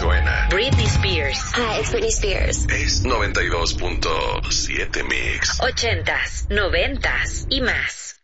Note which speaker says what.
Speaker 1: suena.
Speaker 2: Britney Spears.
Speaker 3: Hi, it's Britney Spears.
Speaker 1: Es 92.7 Mix.
Speaker 2: 80s, 90s y más.